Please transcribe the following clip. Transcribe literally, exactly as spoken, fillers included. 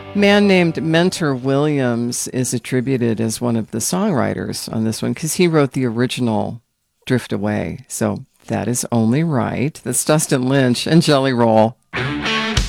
Man named Mentor Williams is attributed as one of the songwriters on this one because he wrote the original Drift Away. So that is only right. That's Dustin Lynch and Jelly Roll.